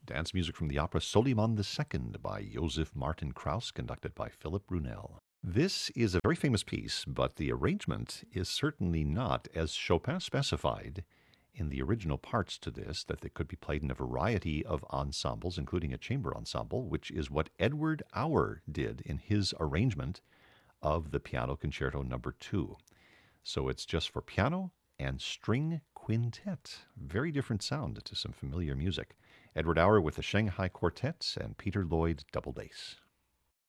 Dance music from the opera Soliman II by Joseph Martin Krauss, conducted by Philip Brunel. This is a very famous piece, but the arrangement is certainly not, as Chopin specified in the original parts to this, that they could be played in a variety of ensembles, including a chamber ensemble, which is what Edward Auer did in his arrangement of the Piano Concerto Number 2. So it's just for piano and string quintet. Very different sound to some familiar music. Edward Auer with the Shanghai Quartet and Peter Lloyd double bass.